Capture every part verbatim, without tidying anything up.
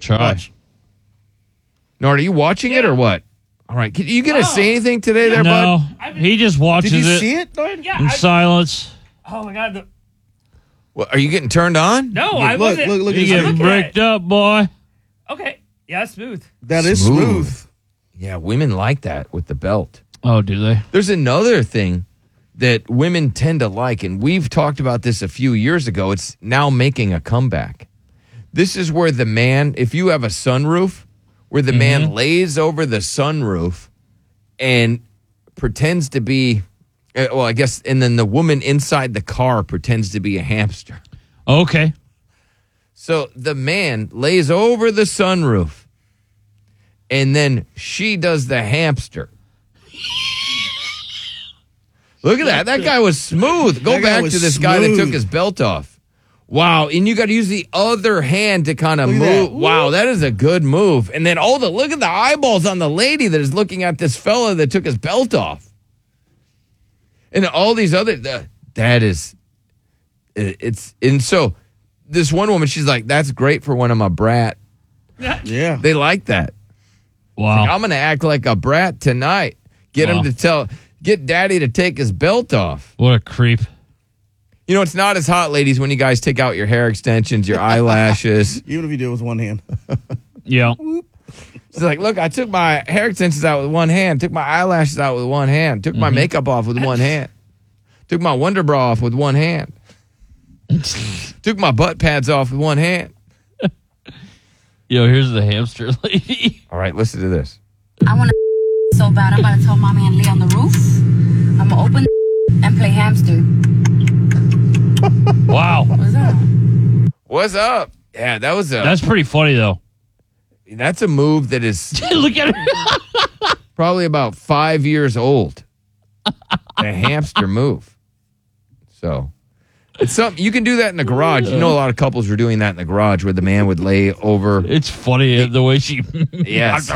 try. Watch. Nard, are you watching Yeah. it or what? All right. Can you going to Oh. say anything today there, No, bud? he just watches Did you it see it, Nard? Yeah. in I, silence. oh my God. The, What, are you getting turned on? no, I Look, wasn't. look, look You at get his looking at bricked up, boy. Okay. Yeah, that's smooth. That is smooth. Yeah, women like that with the belt. Oh, do they? There's another thing that women tend to like, and we've talked about this a few years ago. It's now making a comeback. This is where the man, if you have a sunroof, where the man lays over the sunroof and pretends to be, uh, well, I guess, and then the woman inside the car pretends to be a hamster. Okay. So the man lays over the sunroof, and then she does the hamster. Look at that. That guy was smooth. Go That guy back was to this guy that smooth. took his belt off. Wow. And you got to use the other hand to kind of Look at move. that. Wow, that is a good move. And then, oh, the look at the eyeballs on the lady that is looking at this fella that took his belt off. And all these other, the, that is, it, it's, and so this one woman, she's like, that's great for when I'm a brat. Yeah. They like that. Wow. I'm going to act like a brat tonight. Get Wow. him to tell, get daddy to take his belt off. What a creep. You know, it's not as hot, ladies, when you guys take out your hair extensions, your eyelashes. Even if you do it with one hand. Yeah. It's like, look, I took my hair extensions out with one hand, took my eyelashes out with one hand, took my makeup off with one hand, took my Wonder Bra off with one hand, took my butt pads off with one hand. Yo, here's the hamster lady. All right, listen to this. I want to so bad. I'm about to tell mommy and lay on the roof. I'm gonna open and play hamster. Wow. What's that? What's up? Yeah, that was a That's pretty funny, though. that's a move that is Look at her. probably about five years old. The hamster move. So it's something you can do that in the garage. You know, a lot of couples were doing that in the garage where the man would lay over. It's funny the way she. Yes.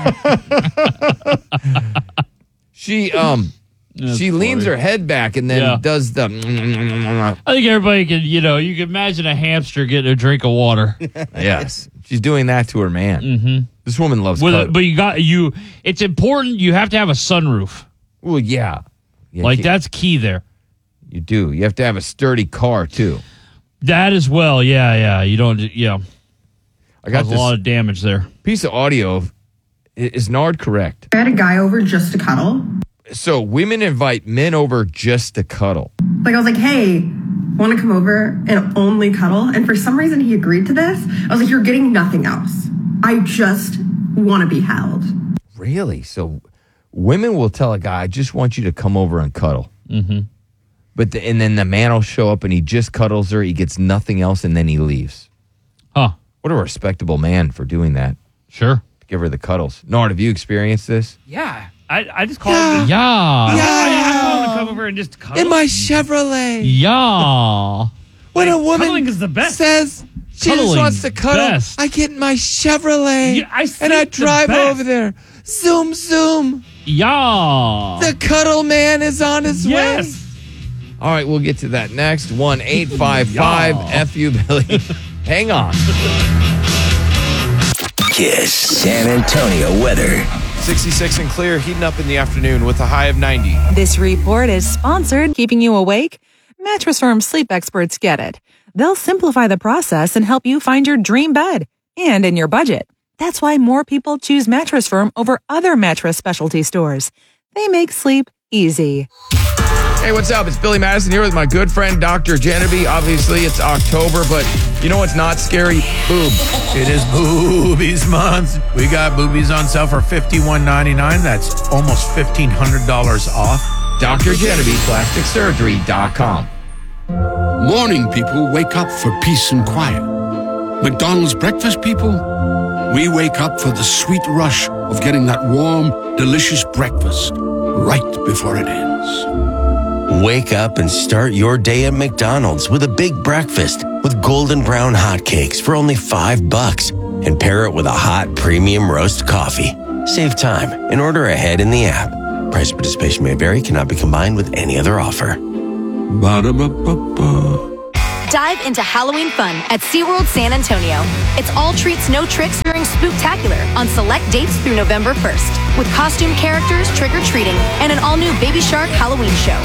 she um That's she leans funny. her head back and then Yeah. does the I think everybody can, you know, you can imagine a hamster getting a drink of water. yes. She's doing that to her man. Mm-hmm. This woman loves With a, cuddle. but you got you. It's important. You have to have a sunroof. Well, yeah. Yeah, Like you- that's key there. You do. You have to have a sturdy car too. That as well. Yeah, yeah. You don't. Yeah. I got Cause a this lot of damage there. piece of audio. Of, is Nard correct? I had a guy over just to cuddle. So women invite men over just to cuddle. Like, I was like, hey, want to come over and only cuddle? And for some reason, he agreed to this. I was like, you're getting nothing else. I just want to be held. Really? So women will tell a guy, I just want you to come over and cuddle. Mm-hmm. But the, and then the man will show up and he just cuddles her. He gets nothing else and then he leaves. Huh. What a respectable man for doing that. Sure. Give her the cuddles. Nard, have you experienced this? Yeah. I, I just called him. Yeah. I, I called him to come over and just cuddle. my Chevrolet. Yeah. When a woman cuddling is the best. says she just Cuddling wants to cuddle, best. I get in my Chevrolet Yeah, I and sleep I the drive best. over there. Zoom, zoom. Yeah. The cuddle man is on his way. Yes. All right, we'll get to that next. one eight five five F U Billy. Hang on. Kiss San Antonio weather. sixty-six and clear, heating up in the afternoon with a high of ninety. This report is sponsored Keeping You Awake. Mattress Firm sleep experts get it. They'll simplify the process and help you find your dream bed and in your budget. That's why more people choose Mattress Firm over other mattress specialty stores. They make sleep easy. Hey, what's up? It's Billy Madison here with my good friend, Doctor Genevieve. Obviously, it's October, but you know what's not scary? Boobs. It is boobies month. We got boobies on sale for fifty-one ninety-nine. That's almost fifteen hundred dollars off. Doctor Genevieve, plastic surgery dot com. Morning people wake up for peace and quiet. McDonald's breakfast people, we wake up for the sweet rush of getting that warm, delicious breakfast right before it ends. Wake up and start your day at McDonald's with a big breakfast with golden brown hotcakes for only five bucks and pair it with a hot premium roast coffee. Save time and order ahead in the app. Price participation may vary, cannot be combined with any other offer. Ba-da-ba-ba-ba. Dive into Halloween fun at SeaWorld San Antonio. It's all treats, no tricks during Spooktacular on select dates through November first. With costume characters, trick-or-treating, and an all-new Baby Shark Halloween show.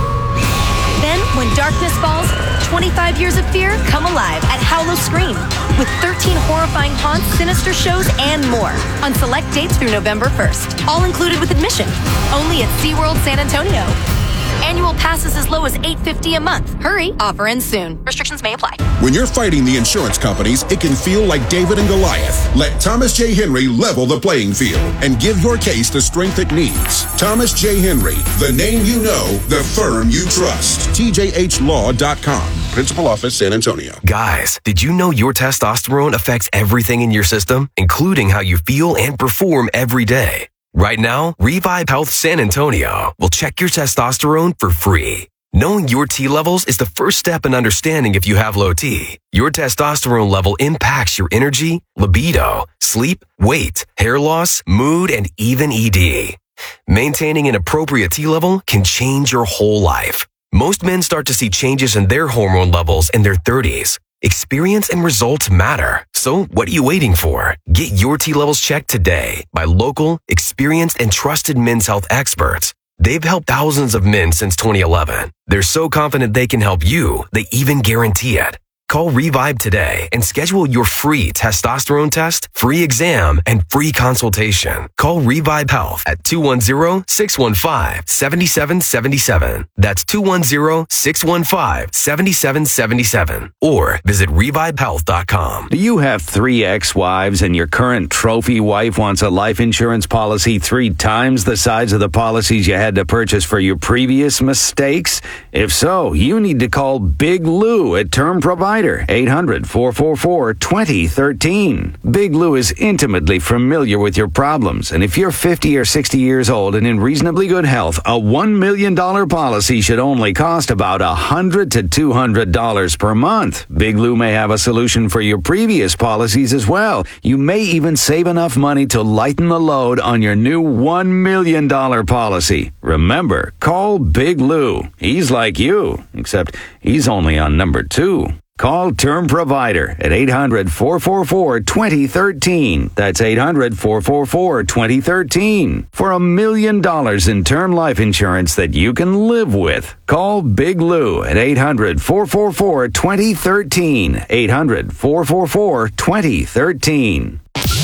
Then, when darkness falls, twenty-five years of fear come alive at Howlo Scream. With thirteen horrifying haunts, sinister shows, and more. On select dates through November first. All included with admission. Only at SeaWorld San Antonio. Annual passes as low as eight dollars and fifty cents a month. Hurry, offer ends soon. Restrictions may apply. When you're fighting the insurance companies, it can feel like David and Goliath. Let Thomas J. Henry level the playing field and give your case the strength it needs. Thomas J. Henry, the name you know, the firm you trust. T J H law dot com. Principal Office, San Antonio. Guys, did you know your testosterone affects everything in your system, including how you feel and perform every day? Right now, Revive Health San Antonio will check your testosterone for free. Knowing your T levels is the first step in understanding if you have low T. Your testosterone level impacts your energy, libido, sleep, weight, hair loss, mood, and even E D. Maintaining an appropriate T level can change your whole life. Most men start to see changes in their hormone levels in their thirties. Experience and results matter. So what are you waiting for? Get your T levels checked today by local, experienced, and trusted men's health experts. They've helped thousands of men since twenty eleven. They're so confident they can help you, they even guarantee it. Call Revive today and schedule your free testosterone test, free exam, and free consultation. Call Revive Health at two one zero, six one five, seven seven seven seven. That's two one zero, six one five, seven seven seven seven. Or visit revive health dot com. Do you have three ex-wives and your current trophy wife wants a life insurance policy three times the size of the policies you had to purchase for your previous mistakes? If so, you need to call Big Lou at Term Provider. eight hundred, four four four, two zero one three. Big Lou is intimately familiar with your problems, and if you're fifty or sixty years old and in reasonably good health, a one million dollars policy should only cost about one hundred to two hundred dollars per month. Big Lou may have a solution for your previous policies as well. You may even save enough money to lighten the load on your new one million dollars policy. Remember, call Big Lou. He's like you, except he's only on number two. Call Term Provider at eight hundred, four four four, two zero one three. That's eight hundred, four four four, two zero one three. For a million dollars in term life insurance that you can live with. Call Big Lou at eight hundred, four four four, two zero one three. eight hundred, four four four, two zero one three.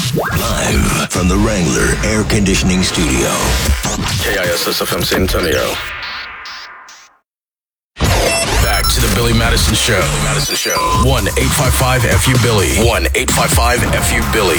Live from the Wrangler Air Conditioning Studio. K I S S F M San Antonio. Back to the Billy Madison Show. Billy Madison Show. one eight five five F U Billy. one eight five five F U Billy.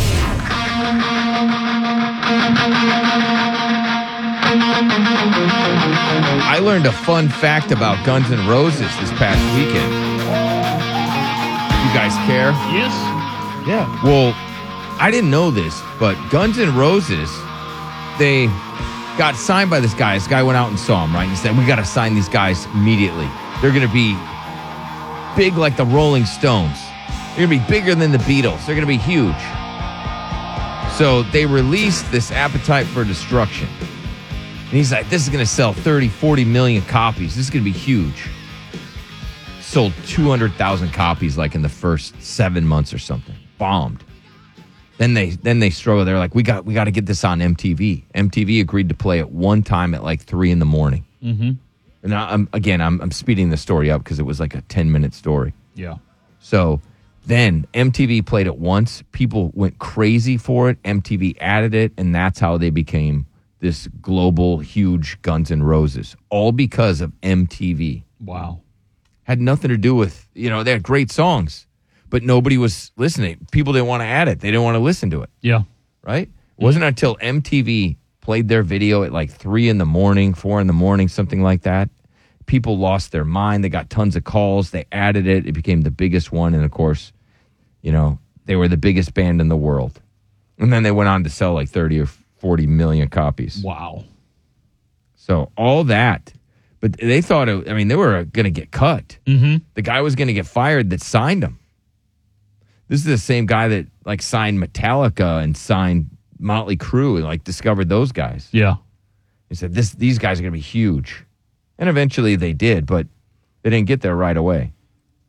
I learned a fun fact about Guns N' Roses this past weekend. You guys care? Yes. Yeah. Well, I didn't know this, but Guns N' Roses, they got signed by this guy. This guy went out and saw him, right? And he said, we got to sign these guys immediately. They're going to be big like the Rolling Stones. They're going to be bigger than the Beatles. They're going to be huge. So they released this Appetite for Destruction. And he's like, this is going to sell thirty, forty million copies. This is going to be huge. Sold two hundred thousand copies like in the first seven months or something. Bombed. Then they then they struggled. They're like, we got we got to get this on M T V. M T V agreed to play it one time at like three in the morning. Mm-hmm. And I'm, again, I'm, I'm speeding the story up because it was like a ten-minute story. Yeah. So then M T V played it once. People went crazy for it. M T V added it, and that's how they became this global, huge Guns N' Roses. All because of M T V. Wow. Had nothing to do with, you know, they had great songs, but nobody was listening. People didn't want to add it. They didn't want to listen to it. Yeah. Right? It wasn't until M T V played their video at like three in the morning, four in the morning, something like that. People lost their mind. They got tons of calls. They added it. It became the biggest one. And of course, you know, they were the biggest band in the world. And then they went on to sell like thirty or forty million copies. Wow. So all that. But they thought, it, I mean, they were going to get cut. Mm-hmm. The guy was going to get fired that signed them. This is the same guy that like signed Metallica and signed Motley Crue and like discovered those guys. Yeah. He said, this, these guys are going to be huge. And eventually they did, but they didn't get there right away.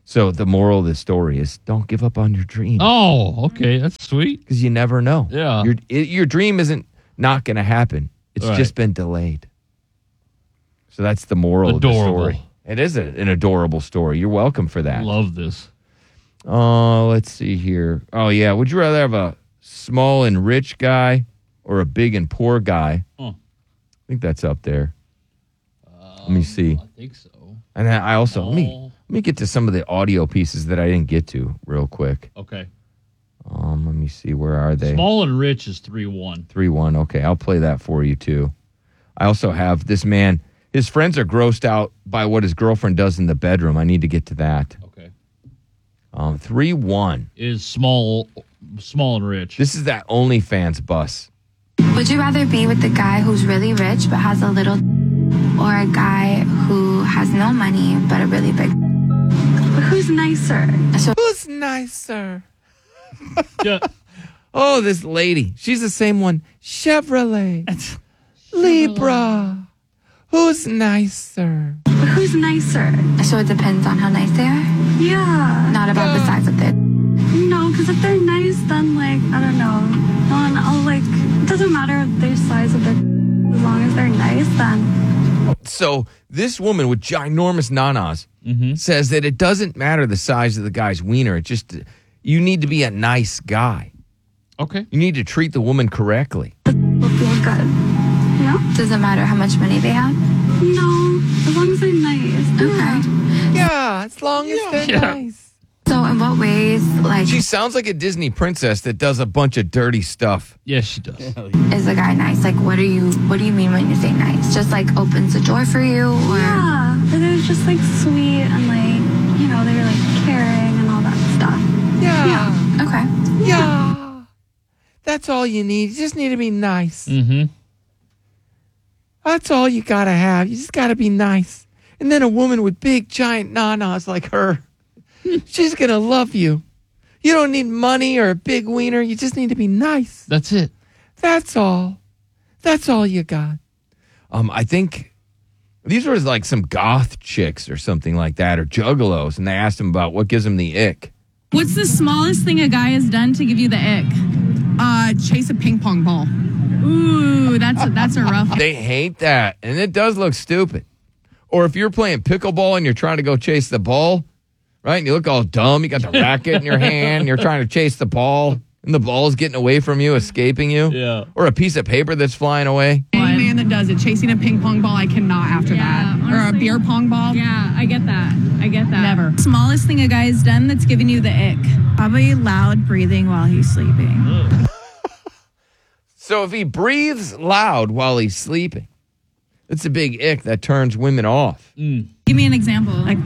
So the moral of the story is don't give up on your dream. Oh, okay. That's sweet. Because you never know. Yeah. Your, it, your dream isn't not going to happen. It's Right. just been delayed. So that's the moral Adorable. of the story. It is a, an adorable story. You're welcome for that. Love this. Oh, let's see here. Oh, yeah. Would you rather have a small and rich guy or a big and poor guy? Huh. I think that's up there. Let me see. I think so. And then I also, let me, let me get to some of the audio pieces that I didn't get to real quick. Okay. Um, let me see. Where are they? Small and rich is three one. three one. Okay, I'll play that for you, too. I also have this man. His friends are grossed out by what his girlfriend does in the bedroom. I need to get to that. Okay. Um, three one. Is small small and rich. This is that OnlyFans bus. Would you rather be with the guy who's really rich but has a little, or a guy who has no money but a really big? But who's nicer? So Who's nicer? Oh, this lady. She's the same one. Chevrolet. Libra. Who's nicer? But who's nicer? So it depends on how nice they are? Yeah. Not about the size of it. No, because if they're nice, then, like, I don't know. Then I'll, like, it doesn't matter their size of their, as long as they're nice, then. So this woman with ginormous nanas says that it doesn't matter the size of the guy's wiener. It just, you need to be a nice guy. Okay. You need to treat the woman correctly. Will feel good. Yeah? Doesn't matter how much money they have? No, as long as they're nice. Okay. Yeah, as long as they're Yeah. nice. So in what ways, like, She sounds like a Disney princess that does a bunch of dirty stuff. Yes, she does. is the guy nice? Like, what do you what do you mean when you say nice? Just like opens the door for you, or Yeah, and they're just, like, sweet and, like, you know, they're, like, caring and all that stuff. Yeah. okay. Yeah. That's all you need. You just need to be nice. Mm-hmm. That's all you gotta have. You just gotta be nice. And then a woman with big, giant nanas like her, she's gonna love you. You don't need money or a big wiener. You just need to be nice. That's it. That's all. That's all you got. Um, I think these were like some goth chicks or something like that, or juggalos, and they asked him about what gives him the ick. What's the smallest thing a guy has done to give you the ick? Uh, chase a ping pong ball. Ooh, that's a, that's a rough. They hate that, and it does look stupid. Or if you're playing pickleball and you're trying to go chase the ball, right? And you look all dumb. You got the racket in your hand. And you're trying to chase the ball, and the ball's getting away from you, escaping you. Yeah. Or a piece of paper that's flying away. Any man that does it, chasing a ping pong ball, I cannot after Yeah, that. Or a honestly, beer pong ball. Yeah, I get that. I get that. Never. Smallest thing a guy has done that's given you the ick. Probably loud breathing while he's sleeping. So if he breathes loud while he's sleeping, it's a big ick that turns women off. Mm. Give me an example. Like,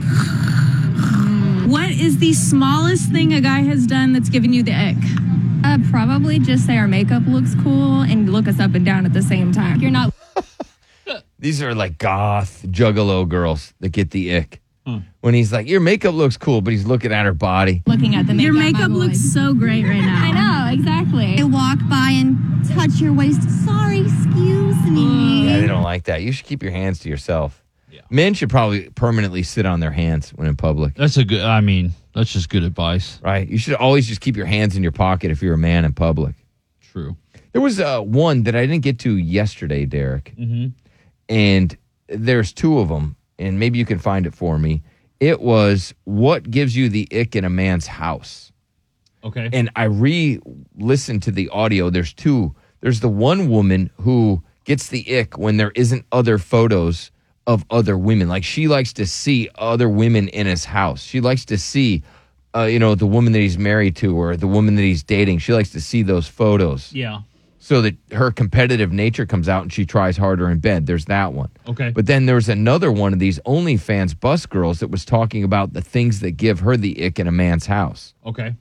what is the smallest thing a guy has done that's given you the ick? Uh, probably just say our makeup looks cool and look us up and down at the same time. You're not. These are like goth juggalo girls that get the ick. When he's like, your makeup looks cool, but he's looking at her body. Looking at the makeup. Your makeup looks so great right now. I know, exactly. I walk by and touch your waist. Sorry, excuse me. Yeah, they don't like that. You should keep your hands to yourself. Men should probably permanently sit on their hands when in public. That's a good, I mean, that's just good advice. Right? You should always just keep your hands in your pocket if you're a man in public. True. There was uh, one that I didn't get to yesterday, Derek. Mm-hmm. And there's two of them, and maybe you can find it for me. It was what gives you the ick in a man's house. Okay. And I re-listened to the audio. There's two. There's the one woman who gets the ick when there isn't other photos of other women. Like, she likes to see other women in his house. She likes to see, uh, you know, the woman that he's married to or the woman that he's dating. She likes to see those photos. Yeah. So that her competitive nature comes out and she tries harder in bed. There's that one. Okay. But then there's another one of these OnlyFans bus girls that was talking about the things that give her the ick in a man's house. Okay.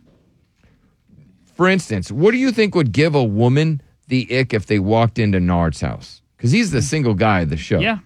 For instance, what do you think would give a woman the ick if they walked into Nard's house? Because he's the single guy of the show. Yeah.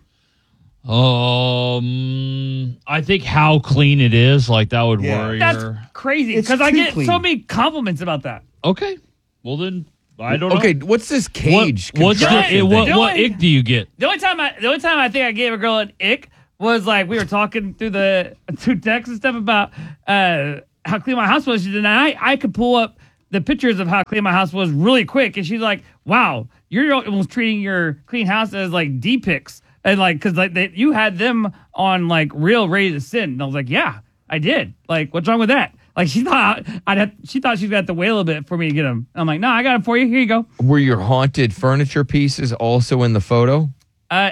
Um, I think how clean it is, like that would Yeah. worry That's her. crazy It's because I too get clean. so many compliments about that. Okay. Well, then I don't Okay, know. what's this cage What, what's the, contraption it, what, thing? what ick do you get? The only time I, the only time I think I gave a girl an ick was like we were talking through the through text and stuff about uh, how clean my house was. And I I could pull up the pictures of how clean my house was really quick. And she's like, "Wow, you're almost treating your clean house as like D pics." And like, cause like they, you had them on like real ready to sin. And I was like, "Yeah, I did. Like, what's wrong with that?" Like she thought I'd have, she thought she'd have to wait a little bit for me to get them. I'm like, "No, I got them for you. Here you go." Were your haunted furniture pieces also in the photo? Uh,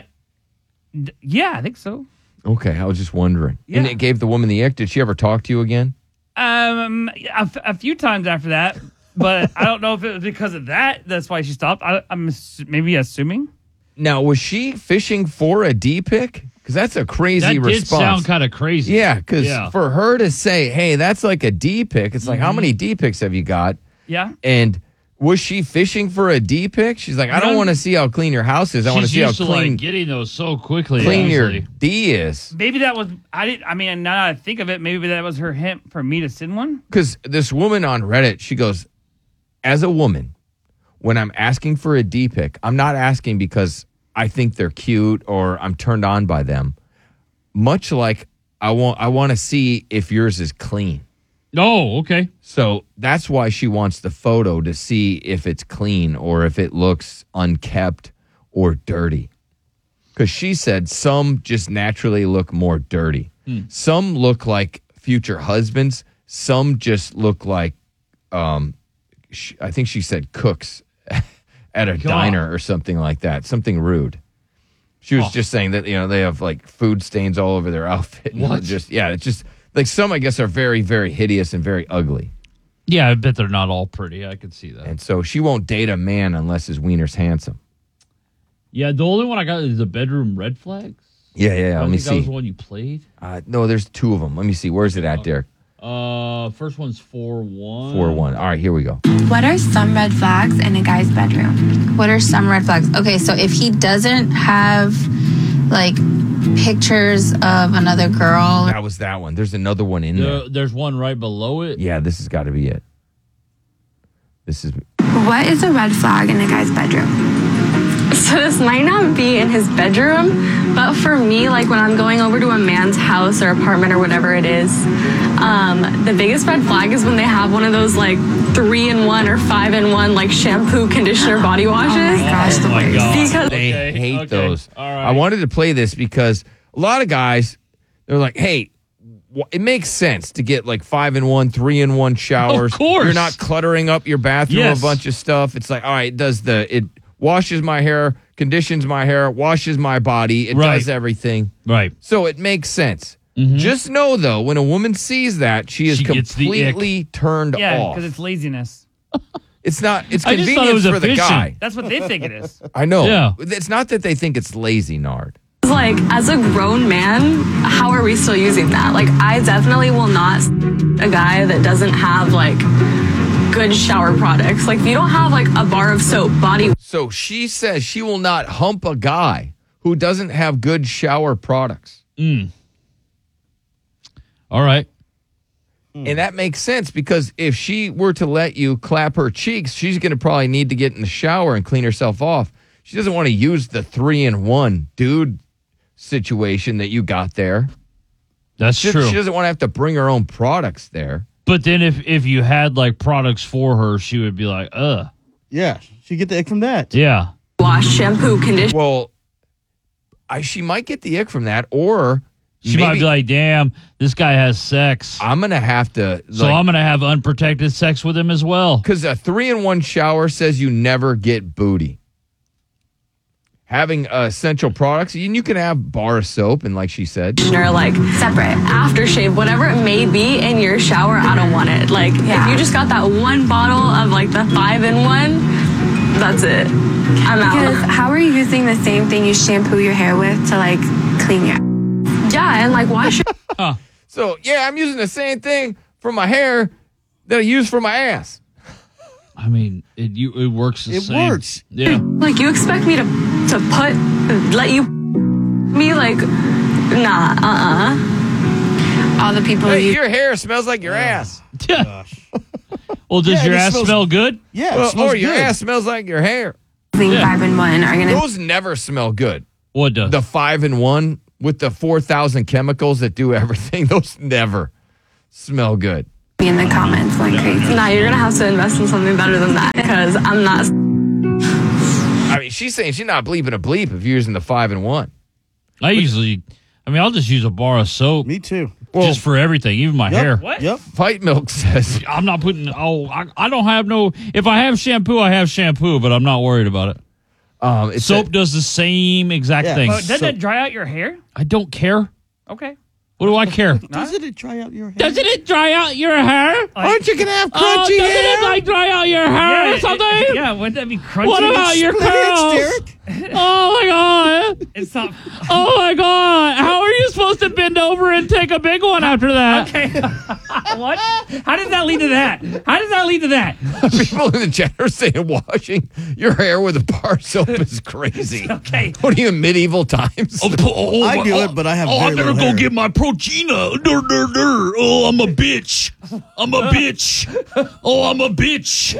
d- yeah, I think so. Okay, I was just wondering. Yeah. And it gave the woman the ick. Did she ever talk to you again? Um, a, f- a few times after that, but I don't know if it was because of that. That's why she stopped. I, I'm ass- maybe assuming. Now, was she fishing for a D pic? Because that's a crazy That did response. sound kind of crazy. Yeah, because Yeah. for her to say, "Hey, that's like a D pic," it's like, Mm-hmm. how many D pics have you got? Yeah. And was she fishing for a D pic? She's like, I don't No. want to see how clean your house is. I want to She's see how used to clean like getting those so quickly. clean your honestly. D is. Maybe that was I didn't. I mean, now that I think of it, maybe that was her hint for me to send one. Because this woman on Reddit, she goes, as a woman, when I'm asking for a D pic, I'm not asking because I think they're cute or I'm turned on by them. Much like I want, I want to see if yours is clean. Oh, okay. So that's why she wants the photo to see if it's clean or if it looks unkept or dirty. Because she said some just naturally look more dirty. Hmm. Some look like future husbands. Some just look like, um, sh- I think she said cooks at a God. diner or something like that. Something rude. She was Oh. just saying that, you know, they have like food stains all over their outfit. and What? Just, yeah, it's just like some, I guess, are very, very hideous and very ugly. Yeah, I bet they're not all pretty. I could see that. And so she won't date a man unless his wiener's handsome. Yeah, the only one I got is the bedroom red flags. Yeah, yeah, yeah. I Let me think that was see. the one you played. Uh, no, there's two of them. Let me see. Where's it at, Derek? Uh, first one's four one. four one. All right, here we go. What are some red flags in a guy's bedroom? What are some red flags? Okay, so if he doesn't have like pictures of another girl. That was that one. There's another one in there. There, there's one right below it. Yeah, this has got to be it. This is. What is a red flag in a guy's bedroom? So this might not be in his bedroom, but for me, like when I'm going over to a man's house or apartment or whatever it is, um, the biggest red flag is when they have one of those like three in one or five in one like shampoo, conditioner, body washes. Oh my gosh, the worst. Because They Okay, hate okay. those. All right. I wanted to play this because a lot of guys, they're like, hey, wh- it makes sense to get like five in one, three in one showers. Of course. You're not cluttering up your bathroom Yes. with a bunch of stuff. It's like, all right, it does the, it washes my hair, conditions my hair, washes my body. It Right. does everything. Right. So it makes sense. Just know though, when a woman sees that, she is She gets the ick. completely turned Yeah, off. because it's laziness. It's not, it's I just thought it convenience was for the efficient. guy. That's what they think it is. I know. Yeah. It's not that they think it's lazy, Nard. like as a grown man, how are we still using that? Like I definitely will not a guy that doesn't have like good shower products. Like if you don't have like a bar of soap, body. So she says she will not hump a guy who doesn't have good shower products. Mm. All right. And that makes sense because if she were to let you clap her cheeks, she's going to probably need to get in the shower and clean herself off. She doesn't want to use the three in one dude situation that you got there. That's She, true. she doesn't want to have to bring her own products there. But then if if you had like products for her, she would be like, ugh. Yeah, she get the ick from that. Yeah. Wash, shampoo, conditioner. Well, I, she might get the ick from that, or She maybe might be like, damn, this guy has sex. I'm going to have to. So I'm going to have unprotected sex with him as well. Because a three in one shower says you never get booty. Having uh, essential products, and you can have bar soap, and like she said, Or like separate aftershave, whatever it may be in your shower, I don't want it. Like Yeah. if you just got that one bottle of like the five in one, that's it. I'm Because out. how are you using the same thing you shampoo your hair with to like clean your? Yeah, and like wash your Huh. so yeah, I'm using the same thing for my hair that I use for my ass. I mean, it you it works the It same. works. Yeah. like you expect me to to put let you me like nah uh-uh. All the people Hey, you your hair smells like your ass. Gosh. Well, does Yeah, your it ass smells- smell good? Yeah, it Well, smells or your good. ass smells like your hair. using Yeah. five and one are gonna. Those never smell good. What does? The five in one with the four thousand chemicals that do everything, those never smell good. Me in the comments like crazy. Nah, you're gonna have to invest in something better than that because I'm not. I mean, she's saying she's not bleeping a bleep if you're using the five and one. I usually, I mean, I'll just use a bar of soap. Me too. Just for everything, even my Yep. hair. What? Yep. Fight Milk says, I'm not putting, oh, I, I don't have no, if I have shampoo, I have shampoo, but I'm not worried about it. Um, it's Soap a- does the same exact Yeah. thing. Oh, doesn't So- it dry out your hair? I don't care. Okay. What do I care? Doesn't it dry out your hair? Doesn't it dry out your hair? Aren't you going to have Oh, crunchy doesn't hair? it like dry out your hair Yeah, or something? it- yeah, wouldn't that be crunchy? What about your curls? Oh my god! It's not. Oh my god! How are you supposed to bend over and take a big one after that? Okay. What? How does that lead to that? How does that lead to that? People in the chat are saying washing your hair with a bar soap is crazy. Okay. What are you in medieval times? Oh, I do it, but I have Oh, I very better little go hair. get my Prochina. Dur, dur, dur. Oh, I'm a bitch. I'm a bitch. Oh, I'm a bitch.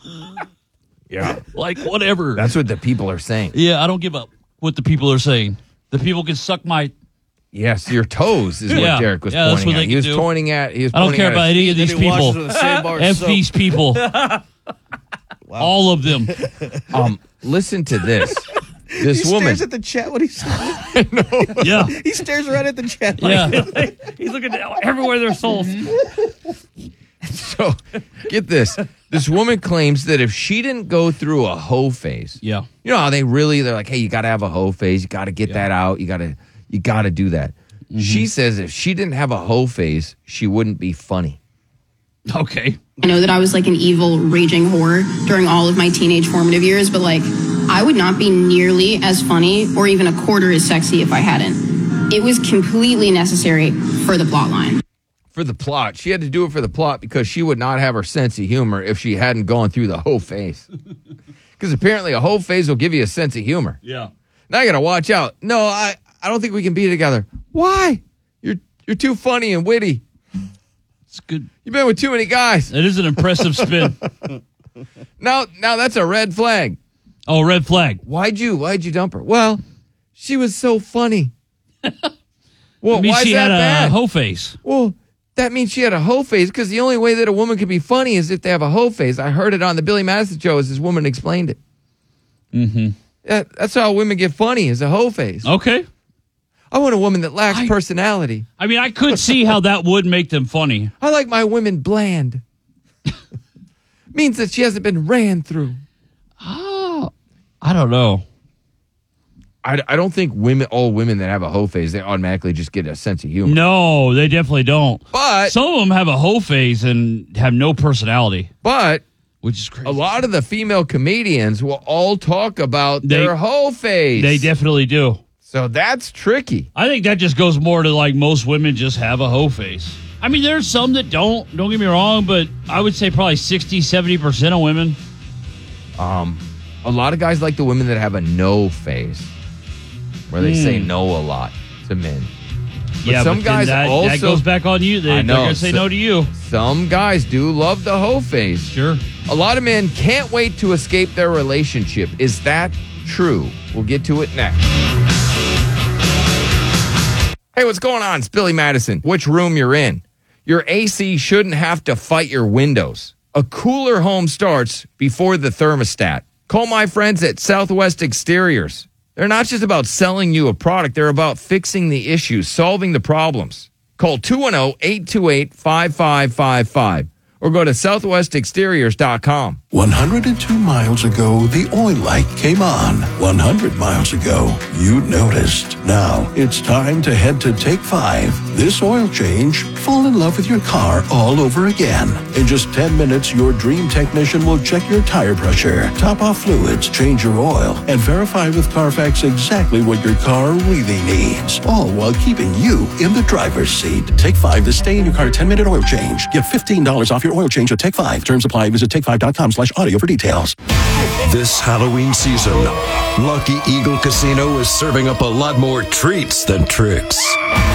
Yeah. Like, whatever. That's what the people are saying. Yeah, I don't give up what the people are saying. The people can suck my... Yes, your toes is what Yeah. Derek was Yeah, that's pointing what at. they He was can do. pointing at. He was I don't pointing care at about his any of feet. these And he washes people. with the same bar of F soap. these people. All of them. Um, listen to this. He This woman. stares at the chat when he's Yeah. He stares right at the chat. Yeah. He's looking at everywhere there's souls. So, get this. This woman claims that if she didn't go through a hoe phase, Yeah. you know how they really, they're like, hey, you got to have a hoe phase. You got to get that out. You got to, you got to do that. Mm-hmm. She says if she didn't have a hoe phase, she wouldn't be funny. Okay. I know that I was like an evil, raging whore during all of my teenage formative years, but like, I would not be nearly as funny or even a quarter as sexy if I hadn't. It was completely necessary for the plot line. For the plot. She had to do it for the plot because she would not have her sense of humor if she hadn't gone through the hoe phase. Because apparently a hoe phase will give you a sense of humor. Yeah. Now you got to watch out. No, I, I don't think we can be together. Why? You're you're too funny and witty. It's good. You've been with too many guys. It is an impressive spin. Now, now that's a red flag. Oh, red flag. Why'd you Why'd you dump her? Well, she was so funny. Well, I mean, why she is that had a bad? hoe face. Well, that means she had a hoe phase because the only way that a woman can be funny is if they have a hoe phase. I heard it on the Billy Madison show as this woman explained it. Mm-hmm. That, that's how women get funny is a hoe phase. Okay. I want a woman that lacks personality. I mean, I could see how that would make them funny. I like my women bland. Means that she hasn't been ran through. Oh, I don't know. I, I don't think women, all women that have a hoe phase, they automatically just get a sense of humor. No, they definitely don't. But some of them have a hoe face and have no personality. But which is crazy. A lot of the female comedians will all talk about They- their hoe phase. They definitely do. So that's tricky. I think that just goes more to like most women just have a hoe face. I mean, there's some that don't, don't get me wrong, but I would say probably sixty, seventy percent of women. Um, a lot of guys like the women that have a no phase, where they Hmm. say no a lot to men. But Yeah, some but then guys that, also that goes back on you. They, I they're know. going to say So- no to you. Some guys do love the hoe phase. Sure. A lot of men can't wait to escape their relationship. Is that true? We'll get to it next. Hey, what's going on? It's Billy Madison. Which room you're in? Your A C shouldn't have to fight your windows. A cooler home starts before the thermostat. Call my friends at Southwest Exteriors. They're not just about selling you a product. They're about fixing the issues, solving the problems. Call two one zero, eight two eight, five five five five or go to southwest exteriors dot com. one hundred two miles ago, the oil light came on. one hundred miles ago, you noticed. Now, it's time to head to Take Five. This oil change, fall in love with your car all over again. In just ten minutes, your dream technician will check your tire pressure, top off fluids, change your oil, and verify with Carfax exactly what your car really needs. All while keeping you in the driver's seat. Take Five, the stay in your car ten minute oil change. Get fifteen dollars off your oil change at Take Five. Terms apply. Visit take five dot com slash audio for details. This Halloween season, Lucky Eagle Casino is serving up a lot more treats than tricks.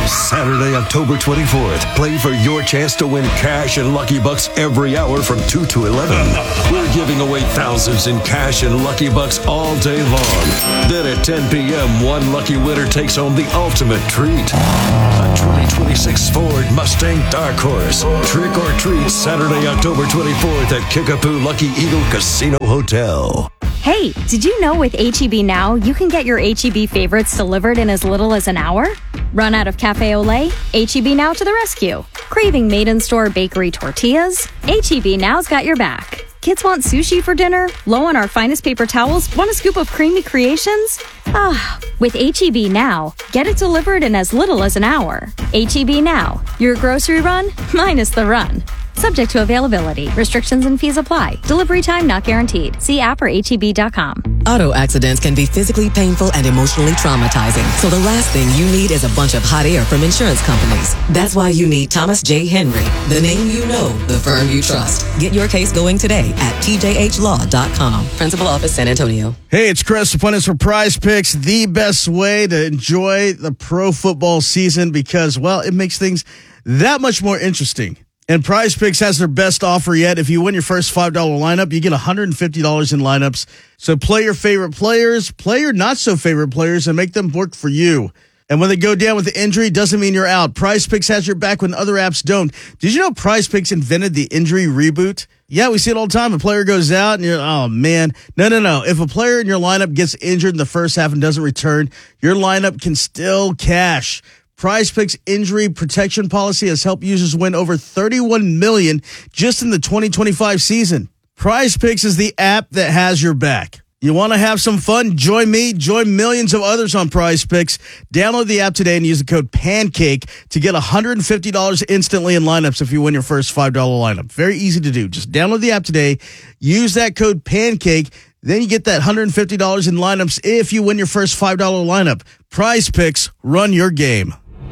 Saturday, October twenty-fourth. Play for your chance to win cash and Lucky Bucks every hour from two to eleven. We're giving away thousands in cash and Lucky Bucks all day long. Then at ten p.m., one lucky winner takes home the ultimate treat. A twenty twenty-six Ford Mustang Dark Horse. Trick or treat Saturday, October twenty-fourth at Kickapoo Lucky Eagle Casino Hotel. Hey, did you know with H E B Now, you can get your H E B favorites delivered in as little as an hour? Run out of Cafe Olay? H E B Now to the rescue. Craving made-in-store bakery tortillas? H E B Now's got your back. Kids want sushi for dinner? Low on our finest paper towels? Want a scoop of creamy creations? Ah, with H E B Now, get it delivered in as little as an hour. H E B Now, your grocery run minus the run. Subject to availability. Restrictions and fees apply. Delivery time not guaranteed. See app or H E B dot com. Auto accidents can be physically painful and emotionally traumatizing. So the last thing you need is a bunch of hot air from insurance companies. That's why you need Thomas J. Henry, the name you know, the firm you trust. Get your case going today at T J H law dot com. Principal Office, San Antonio. Hey, it's Chris. Appointments for Prize Picks, the best way to enjoy the pro football season because, well, it makes things that much more interesting. And Prize Picks has their best offer yet. If you win your first five dollars lineup, you get one hundred fifty dollars in lineups. So play your favorite players, play your not-so-favorite players, and make them work for you. And when they go down with the injury, doesn't mean you're out. Prize Picks has your back when other apps don't. Did you know Prize Picks invented the injury reboot? Yeah, we see it all the time. A player goes out and you're, oh, man. No, no, no. If a player in your lineup gets injured in the first half and doesn't return, your lineup can still cash. Prize Picks injury protection policy has helped users win over thirty-one million dollars just in the twenty twenty-five season. Prize Picks is the app that has your back. You want to have some fun? Join me. Join millions of others on Prize Picks. Download the app today and use the code PANCAKE to get one hundred fifty dollars instantly in lineups if you win your first five dollars lineup. Very easy to do. Just download the app today. Use that code PANCAKE. Then you get that one hundred fifty dollars in lineups if you win your first five dollars lineup. Prize Picks. Run your game.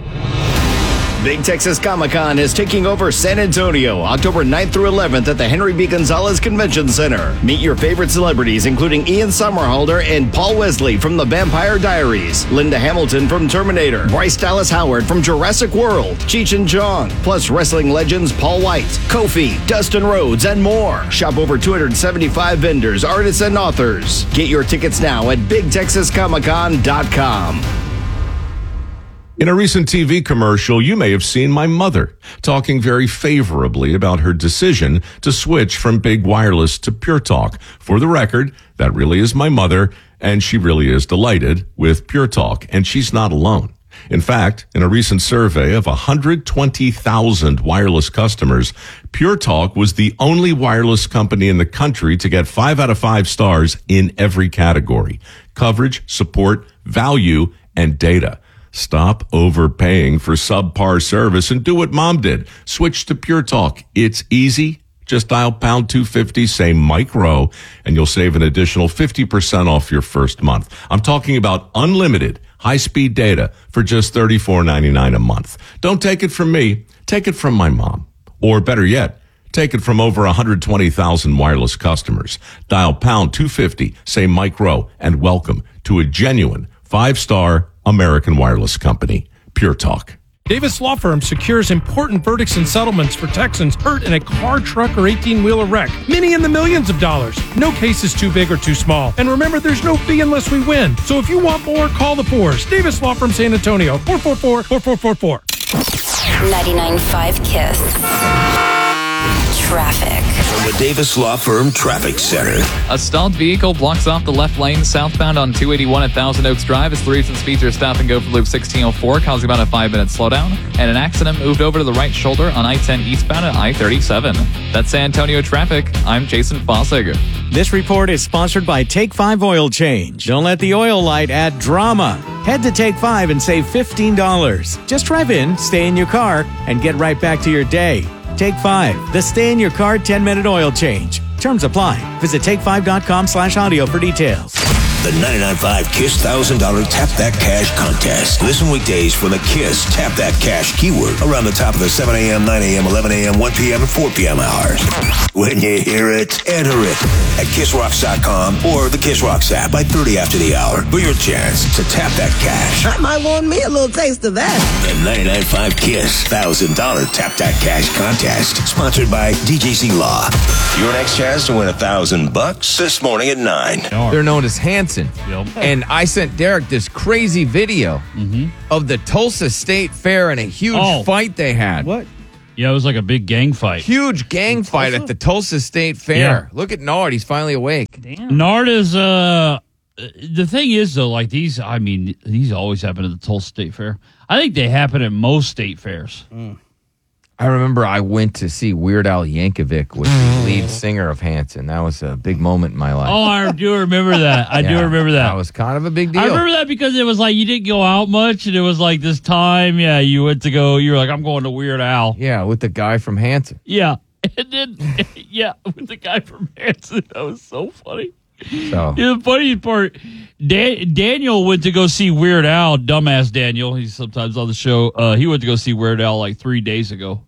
Big Texas Comic-Con is taking over San Antonio October ninth through eleventh at the Henry B. Gonzalez Convention Center. Meet your favorite celebrities, including Ian Somerhalder and Paul Wesley from The Vampire Diaries, Linda Hamilton from Terminator, Bryce Dallas Howard from Jurassic World, Cheech and Chong, plus wrestling legends Paul White, Kofi, Dustin Rhodes, and more. Shop over two hundred seventy-five vendors, artists, and authors. Get your tickets now at big texas comic con dot com. In a recent T V commercial, you may have seen my mother talking very favorably about her decision to switch from Big Wireless to Pure Talk. For the record, that really is my mother, and she really is delighted with Pure Talk, and she's not alone. In fact, in a recent survey of one hundred twenty thousand wireless customers, Pure Talk was the only wireless company in the country to get five out of five stars in every category: coverage, support, value, and data. Stop overpaying for subpar service and do what Mom did. Switch to Pure Talk. It's easy. Just dial pound two fifty, say Mike Rowe, and you'll save an additional fifty percent off your first month. I'm talking about unlimited high-speed data for just thirty-four ninety-nine a month. Don't take it from me. Take it from my mom. Or better yet, take it from over one hundred twenty thousand wireless customers. Dial pound two fifty, say Mike Rowe, and welcome to a genuine five-star American wireless company, Pure Talk. Davis Law Firm secures important verdicts and settlements for Texans hurt in a car, truck, or eighteen-wheeler wreck. Many in the millions of dollars. No case is too big or too small. And remember, there's no fee unless we win. So if you want more, call the Fours. Davis Law Firm San Antonio, four four four, four four four four. ninety-nine point five KISS. Traffic. From the Davis Law Firm Traffic Center. A stalled vehicle blocks off the left lane southbound on two eighty-one at Thousand Oaks Drive as the recent speeds are stop and go for loop sixteen oh four, causing about a five-minute slowdown. And an accident moved over to the right shoulder on I ten eastbound at I thirty-seven. That's San Antonio traffic. I'm Jason Fossig. This report is sponsored by Take five Oil Change. Don't let the oil light add drama. Head to Take five and save fifteen dollars. Just drive in, stay in your car, and get right back to your day. Take five, the stay-in-your-car ten-minute oil change. Terms apply. Visit take five dot com slash audio for details. The ninety-nine point five KISS one thousand dollars Tap That Cash contest. Listen weekdays for the KISS Tap That Cash keyword around the top of the seven a.m., nine a.m., eleven a.m., one p.m., and four p.m. hours. When you hear it, enter it at kiss rocks dot com or the Kiss Rocks app by thirty after the hour for your chance to tap that cash. I might want me a little taste of that. The ninety-nine point five KISS one thousand dollars Tap That Cash contest, sponsored by D J C Law. Your next chance to win a thousand bucks this morning at nine. They're known as Hanson. Yep. And I sent Derek this crazy video of the Tulsa State Fair and a huge Oh. fight they had. What? Yeah, it was like a big gang fight. Huge gang fight at the Tulsa State Fair. Yeah. Look at Nard. He's finally awake. Nard is, uh, the thing is, though, like these, I mean, these always happen at the Tulsa State Fair. I think they happen at most state fairs. Mm. I remember I went to see Weird Al Yankovic with the lead singer of Hanson. That was a big moment in my life. Oh, I do remember that. I do Yeah, remember that. That was kind of a big deal. I remember that because it was like you didn't go out much, and it was like this time, yeah, you went to go, you were like, I'm going to Weird Al. Yeah, with the guy from Hanson. Yeah. And then, yeah, with the guy from Hanson. That was so funny. So. Yeah, the funny part, Dan- Daniel went to go see Weird Al, dumbass Daniel. He's sometimes on the show. Uh, he went to go see Weird Al like three days ago.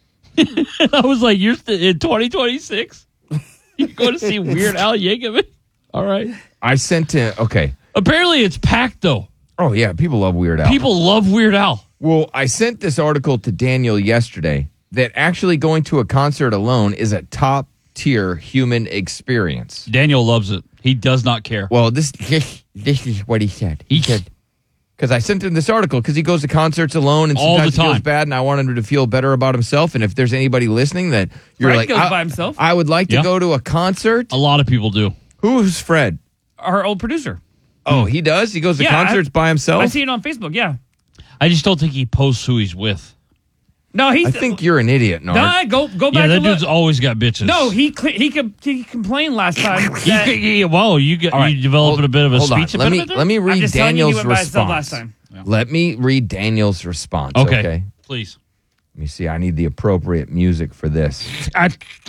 And I was like, you're st- in twenty twenty-six? You're going to see Weird Al Yankovic? All right. I sent to, okay. Apparently it's packed, though. Oh, yeah, people love Weird Al. People love Weird Al. Well, I sent this article to Daniel yesterday that actually going to a concert alone is a top tier human experience. Daniel loves it. He does not care. Well, this this, this is what he said. He said, because I sent him this article because he goes to concerts alone and All sometimes the he feels time. bad, and I want him to feel better about himself. And if there's anybody listening that you're Fred like, goes I, by himself. I would like to Yeah. go to a concert. A lot of people do. Who's Fred? Our old producer. Oh, he does? He goes to Yeah, concerts I- by himself? I see it on Facebook, yeah. I just don't think he posts who he's with. No, he's. I think you're an idiot, Nard. No, go go Yeah, back that and look. dude's always got bitches. No, he cl- he com- he complained last time. He, that- he, whoa, you get All right, you developing hold- a bit of a hold on. speech Let me, impediment there? let me I'm read just telling you, he Daniel's went by himself response. last time. Let me read Daniel's response, Okay. okay? Please. Let me see. I need the appropriate music for this. I,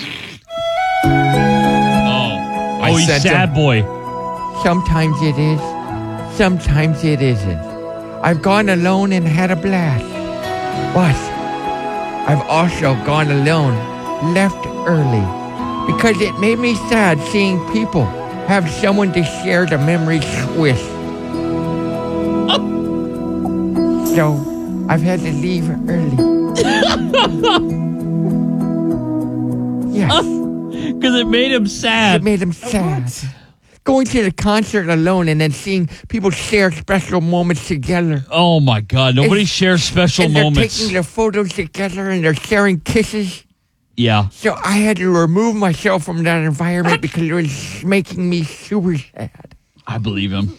oh, I oh, he's sent sad him- boy. Sometimes it is, sometimes it isn't. I've gone alone and had a blast. But I've also gone alone, left early, because it made me sad seeing people have someone to share the memories with. So I've had to leave early. Yes. Because it made him sad. It made him sad. Going to the concert alone and then seeing people share special moments together. Oh, my God. Nobody It's- shares special and they're moments. taking their photos together and they're sharing kisses. Yeah. So I had to remove myself from that environment because it was making me super sad. I believe him.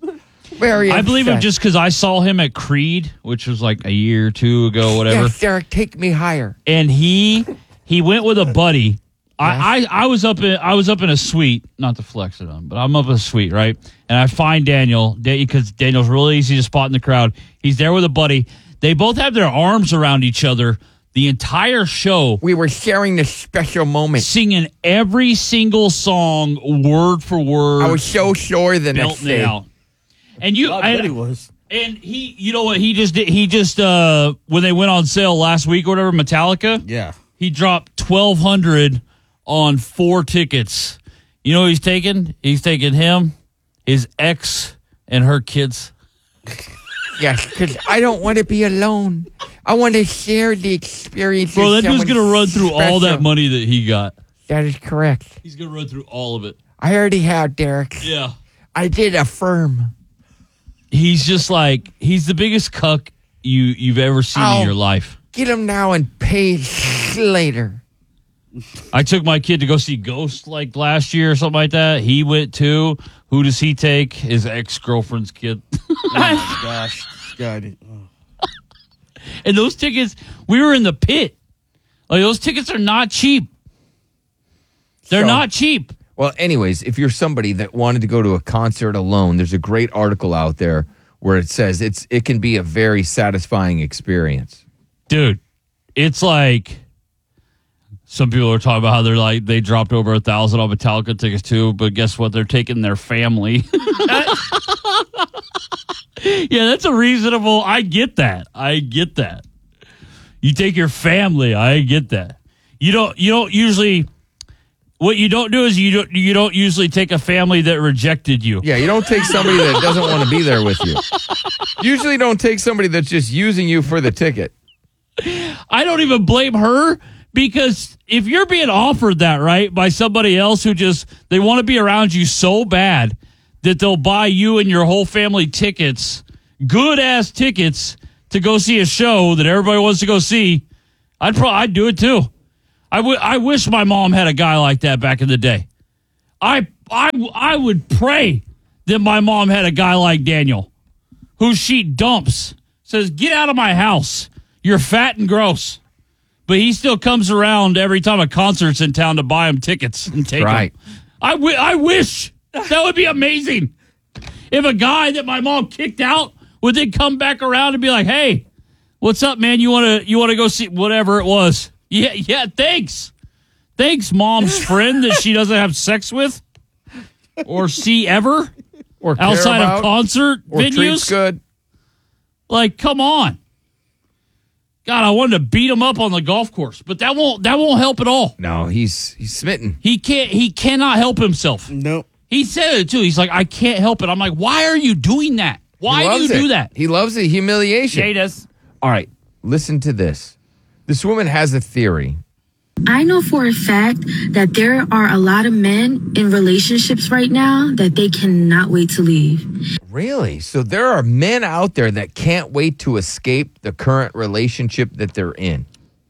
Very I believe him upset. just because I saw him at Creed, which was like a year or two ago, whatever. Yes, Derek, take me higher. And he he went with a buddy. I, I, I was up in I was up in a suite, not to flex it on, but I'm up in a suite, right? And I find Daniel because Daniel's really easy to spot in the crowd. He's there with a buddy. They both have their arms around each other the entire show. We were sharing this special moment, singing every single song word for word. I was so sure the next belting day. it out. And you, I bet he was. And he, you know what he just did? He just uh when they went on sale last week or whatever, Metallica. Yeah. He dropped twelve hundred on four tickets. You know what he's taking? He's taking him, his ex, and her kids. Yes, because I don't want to be alone. I want to share the experience. Bro, with that dude's someone gonna run through all that special. money that he got. That is correct. He's gonna run through all of it. I already have, Derek. Yeah. I did affirm. He's just like he's the biggest cuck you you've ever seen Ow. in your life. Get him now and pay later. I took my kid to go see Ghost like last year or something like that. He went too. Who does he take? His ex girlfriend's kid. Oh my gosh, this guy. Oh. And those tickets, we were in the pit. Like those tickets are not cheap. They're So- not cheap. Well, anyways, if you're somebody that wanted to go to a concert alone, there's a great article out there where it says it's it can be a very satisfying experience. Dude, it's like Some people are talking about how they're like they dropped over a thousand on Metallica tickets too, but guess what? They're taking their family. Yeah, that's a reasonable. I get that. I get that. You take your family. I get that. You don't. You don't usually. What you don't do is you don't. You don't usually take a family that rejected you. Yeah, you don't take somebody that doesn't want to be there with you. Usually, don't take somebody that's just using you for the ticket. I don't even blame her because if you're being offered that right by somebody else who just they want to be around you so bad that they'll buy you and your whole family tickets, good ass tickets to go see a show that everybody wants to go see, I'd probably I'd do it too. I, w- I wish my mom had a guy like that back in the day. I, I, I would pray that my mom had a guy like Daniel, who she dumps, says, get out of my house. You're fat and gross. But he still comes around every time a concert's in town to buy him tickets and take right. them. I, w- I wish. That would be amazing. If a guy that my mom kicked out would then come back around and be like, hey, what's up, man? You want to you want to go see whatever it was? Yeah, yeah, thanks. Thanks, mom's friend that she doesn't have sex with or see ever or outside about, of concert or venues. Treats good. Like, come on. God, I wanted to beat him up on the golf course, but that won't that won't help at all. No, he's he's smitten. He can't he cannot help himself. Nope. He said it too. He's like, I can't help it. I'm like, why are you doing that? Why do you it. do that? He loves the humiliation. Yeah, he does. All right, listen to this. This woman has a theory. I know for a fact that there are a lot of men in relationships right now that they cannot wait to leave. Really? So there are men out there that can't wait to escape the current relationship that they're in.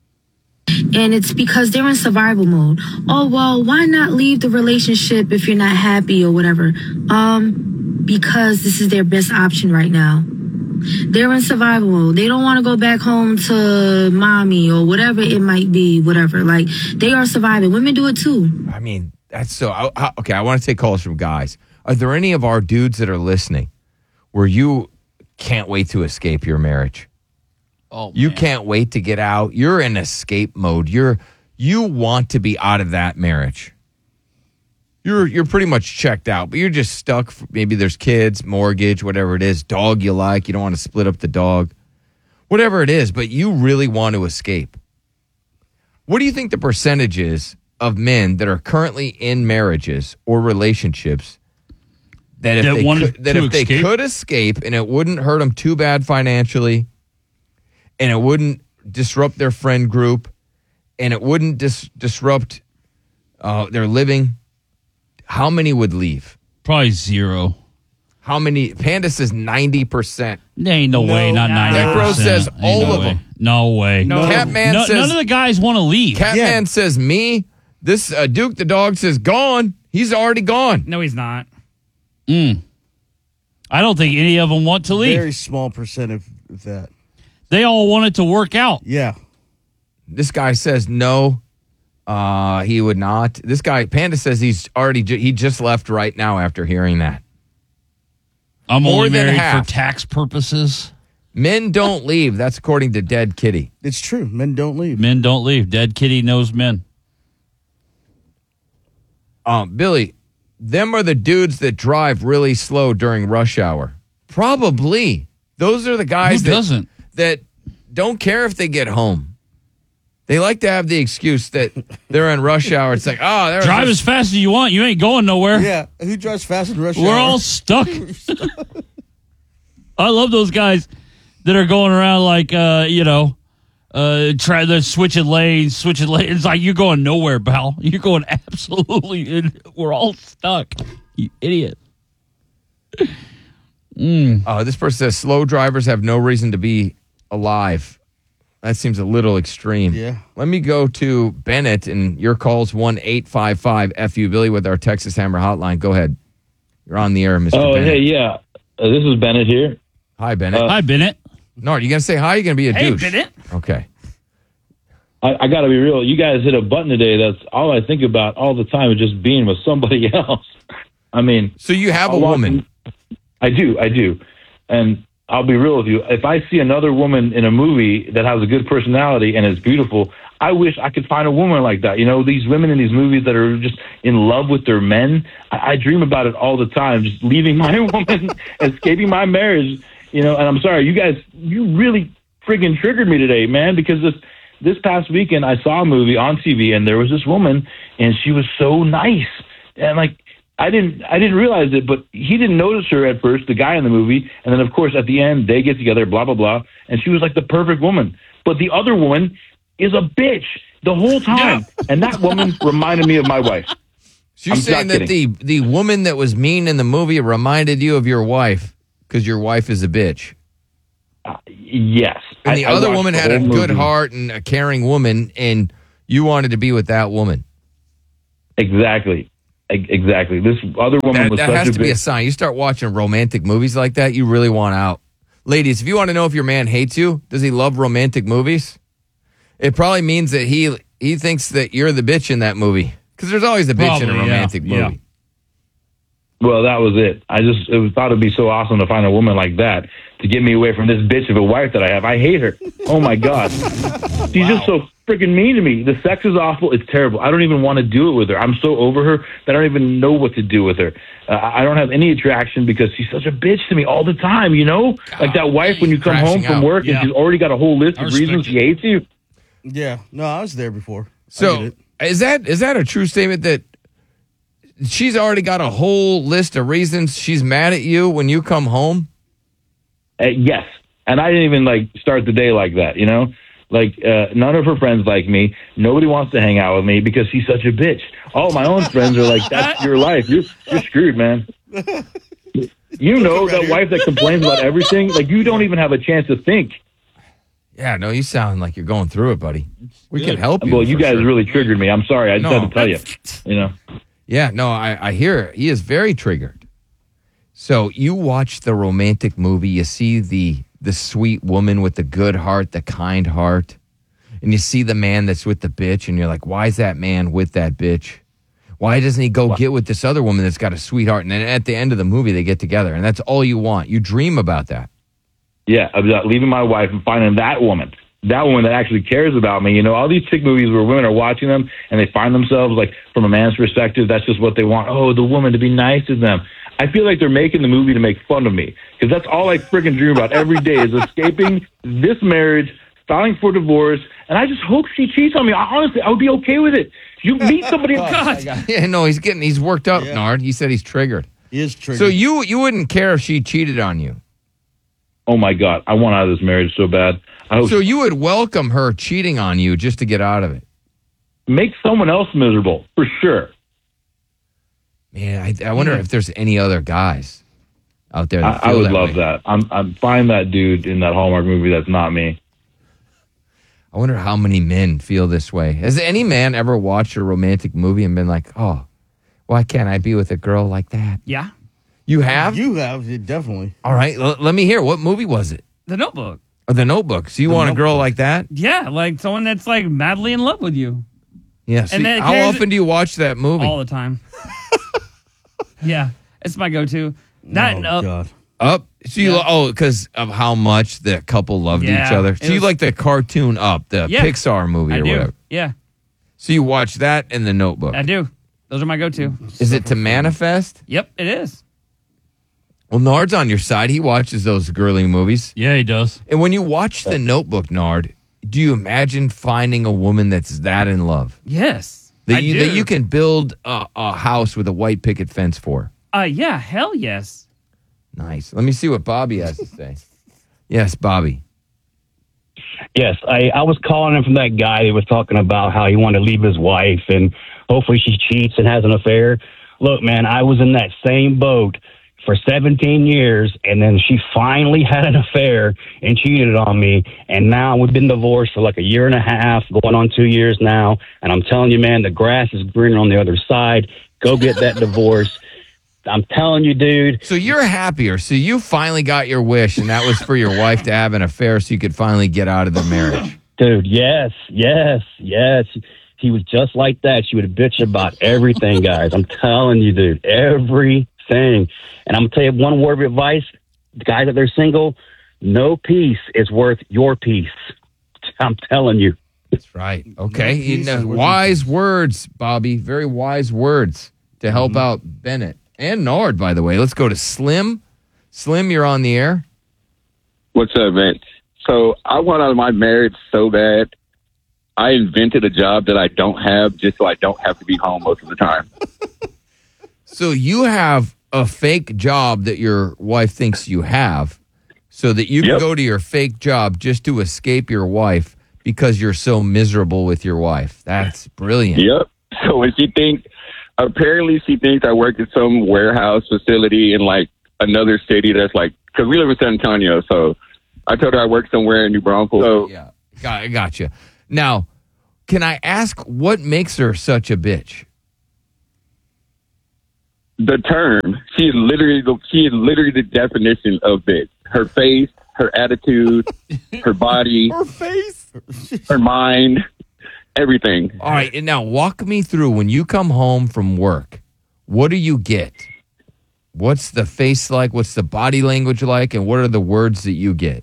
And it's because they're in survival mode. Oh, well, why not leave the relationship if you're not happy or whatever? Um, because this is their best option right now. They're in survival mode. They don't want to go back home to mommy or whatever it might be, whatever. Like, they are surviving. Women do it too. I mean, that's so... I, I, okay, I want to take calls from guys. Are there any of our dudes that are listening where you can't wait to escape your marriage? Oh, you man. can't wait to get out. You're in escape mode. You're you want to be out of that marriage. You're you're pretty much checked out, but you're just stuck. Maybe there's kids, mortgage, whatever it is, dog you like. You don't want to split up the dog, whatever it is, but you really want to escape. What do you think the percentage is of men that are currently in marriages or relationships that if That they wanted could, that to if they escape? could escape and it wouldn't hurt them too bad financially, and it wouldn't disrupt their friend group, and it wouldn't dis- disrupt uh, their living, how many would leave? Probably zero. How many? Panda says ninety percent. There ain't no, No. way, not ninety percent. Necro says all no of way. them. No way. No. Catman no, says- none of the guys want to leave. Catman says me. This uh, Duke the dog says gone. He's already gone. No, he's not. Mm. I don't think any of them want to leave. Very small percent of, of that. They all want it to work out. Yeah. This guy says no. Uh, he would not. This guy Panda says he's already ju- he just left right now after hearing that. I'm More only than married half. for tax purposes. Men don't leave. That's according to Dead Kitty. It's true. Men don't leave. Men don't leave. Dead Kitty knows men. Um, Billy, them are the dudes that drive really slow during rush hour. Probably. Those are the guys Who that, doesn't? that don't care if they get home. They like to have the excuse that they're in rush hour. It's like, oh, they're Drive as fast as you want. You ain't going nowhere. Yeah. Who drives fast in rush We're hour? all stuck. I love those guys that are going around like, uh, you know, uh, try to switching lanes, switching lanes. It's like you're going nowhere, pal. You're going absolutely. In, we're all stuck. You idiot. Mm. Uh, this person says slow drivers have no reason to be alive. That seems a little extreme. Yeah. Let me go to Bennett, and your call's one eight five five F U Billy with our Texas Hammer hotline. Go ahead. You're on the air, Mister Oh, Bennett. hey, yeah. Uh, this is Bennett here. Hi, Bennett. Uh, Hi, Bennett. No, are you going to say hi? You're going to be a Hey, douche. Bennett. Okay. I, I got to be real. You guys hit a button today. That's all I think about all the time is just being with somebody else. I mean, So you have a I'll walk woman. in- I do. I do. And I'll be real with you. If I see another woman in a movie that has a good personality and is beautiful, I wish I could find a woman like that. You know, these women in these movies that are just in love with their men. I, I dream about it all the time, just leaving my woman, escaping my marriage. You know, and I'm sorry, you guys, you really friggin' triggered me today, man, because this this past weekend I saw a movie on T V and there was this woman and she was so nice. And like, I didn't I didn't realize it, but he didn't notice her at first, the guy in the movie. And then, of course, at the end, they get together, blah, blah, blah. And she was like the perfect woman. But the other woman is a bitch the whole time. Yeah. And that woman reminded me of my wife. So you're I'm saying that the, the woman that was mean in the movie reminded you of your wife because your wife is a bitch? Uh, yes. And the I, other I woman the had a movie. good heart and a caring woman, and you wanted to be with that woman. Exactly. Exactly. This other woman That, was that such has a to be a bitch. sign. You start watching romantic movies like that, you really want out. Ladies, if you want to know if your man hates you, does he love romantic movies? It probably means that he he thinks that you're the bitch in that movie. Because there's always a bitch in a Probably, yeah. romantic Yeah. movie. Well, that was it. I just it was, thought it'd be so awesome to find a woman like that to get me away from this bitch of a wife that I have. I hate her. Oh my God. She's just so freaking mean to me. The sex is awful. It's terrible. I don't even want to do it with her. I'm so over her that I don't even know what to do with her. Uh, I don't have any attraction because she's such a bitch to me all the time, you know? Like that wife when you come home crashing from out. work Yeah. and she's already got a whole list I of respect reasons it. she hates you. Yeah, no, I was there before. I get So it. is that is that a true statement that she's already got a whole list of reasons she's mad at you when you come home? Uh, yes. And I didn't even like start the day like that, you know? Like, uh, none of her friends like me. Nobody wants to hang out with me because she's such a bitch. All my own friends are like, that's your life. You're, you're screwed, man. You know, that wife that complains about everything, like, you don't even have a chance to think. Yeah, no, you sound like you're going through it, buddy. We can help you. Well, you for guys sure. really triggered me. I'm sorry. I just No. had to tell you, you know? Yeah, no, I, I hear it. He is very triggered. So you watch the romantic movie, you see the the sweet woman with the good heart, the kind heart, and you see the man that's with the bitch, and you're like, why is that man with that bitch? Why doesn't he go get with this other woman that's got a sweetheart? And then at the end of the movie, they get together, and that's all you want. You dream about that. Yeah, about leaving my wife and finding that woman. That woman that actually cares about me. You know, all these chick movies where women are watching them and they find themselves, like, from a man's perspective, that's just what they want. Oh, the woman to be nice to them. I feel like they're making the movie to make fun of me because that's all I freaking dream about every day is escaping this marriage, filing for divorce, and I just hope she cheats on me. I, honestly, I would be okay with it. You meet somebody. Oh, God. Yeah, no, he's getting, he's worked up, Yeah. Nard. He said he's triggered. He is triggered. So you you wouldn't care if she cheated on you? Oh my God, I want out of this marriage so bad. I hope So you would welcome her cheating on you just to get out of it? make someone else miserable for sure. Man, I, I wonder if there's any other guys out there that I, I feel would that love way. that. I'm I'm find that dude in that Hallmark movie that's not me. I wonder how many men feel this way. Has any man ever watched a romantic movie and been like, oh, why can't I be with a girl like that? Yeah. You have? You have, yeah, definitely. All right, l- let me hear. What movie was it? The Notebook. Oh, The Notebook. So you The want a girl Notebook. like that? Yeah, like someone that's like madly in love with you Yeah. So And then it how carries- often do you watch that movie? all the time. Yeah, it's my go-to. That and oh, Up. God. Up? So you Yeah. lo- oh, because of how much the couple loved Yeah, each other. So it you was- like the cartoon Up, the Yeah. Pixar movie I or do. whatever. Yeah, So you watch that and The Notebook. I do. Those are my go-to. Is it to manifest? Yep, it is. Well, Nard's on your side. He watches those girly movies. Yeah, he does. And when you watch The Notebook, Nard, do you imagine finding a woman that's that in love? Yes, That I you, do. that you can build a, a house with a white picket fence for? Uh, yeah, hell yes. Nice. Let me see what Bobby has to say. Yes, Bobby. Yes, I, I was calling him from that guy that was talking about how he wanted to leave his wife and hopefully she cheats and has an affair. Look, man, I was in that same boat for seventeen years, and then she finally had an affair and cheated on me, and now we've been divorced for like a year and a half, going on two years now, and I'm telling you, man, the grass is greener on the other side. Go get that divorce. I'm telling you, dude. So you're happier. So you finally got your wish, and that was for your wife to have an affair so you could finally get out of the marriage. Dude, yes, yes, yes. He was just like that. She would bitch about everything, guys. I'm telling you, dude, everything. And I'm going to tell you one word of advice. The guys that they're single, no peace is worth your peace. I'm telling you. That's right. Okay. You know, wise words, Bobby. Very wise words to help mm-hmm. out Bennett and Nard, by the way. Let's go to Slim. Slim, you're on the air. What's up, man? So I want out of my marriage so bad. I invented a job that I don't have just so I don't have to be home most of the time. So you have a fake job that your wife thinks you have so that you can yep. go to your fake job just to escape your wife because you're so miserable with your wife. That's brilliant. Yep. So when she thinks, apparently she thinks I work at some warehouse facility in like another city that's like, because we live in San Antonio, so I told her I work somewhere in New Braunfels. So, yeah, got, gotcha. Now, can I ask what makes her such a bitch? The term. She is literally the, she is literally the definition of bitch. Her face, her attitude, her body, her face, her mind, everything. All right, and now walk me through when you come home from work. What do you get? What's the face like? What's the body language like? And what are the words that you get?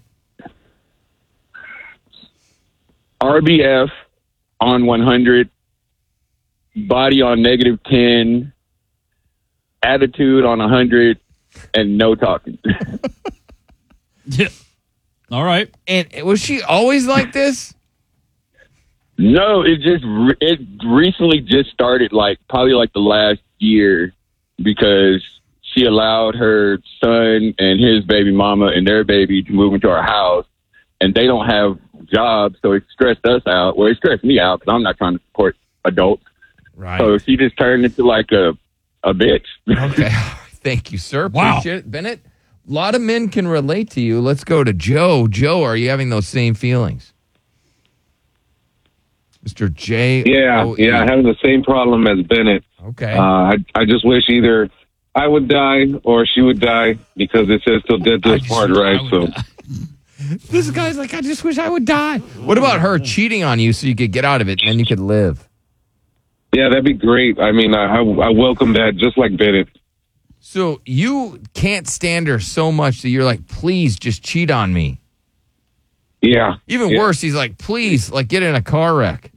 R B F on one hundred, body on negative ten, attitude on one hundred, and no talking. Yeah. All right. And was she always like this? No, it just re- it recently just started, like probably like the last year, because she allowed her son and his baby mama and their baby to move into our house, and they don't have jobs, so it stressed us out. Well, it stressed me out because I'm not trying to support adults. Right. So she just turned into like a a bitch. Okay. Thank you, sir. Wow. Appreciate it. Bennett, a lot of men can relate to you. Let's go to Joe. Joe, are you having those same feelings? Mister J. Yeah, yeah, having the same problem as Bennett. Okay. Uh, I, I just wish either I would die or she would die, because it says till death do us part, right? So this guy's like, I just wish I would die. What about her cheating on you so you could get out of it and then you could live? Yeah, that'd be great. I mean, I, I, I welcome that, just like Bennett. So you can't stand her so much that you're like, please just cheat on me. Yeah. Even yeah. worse, he's like, please, like, get in a car wreck.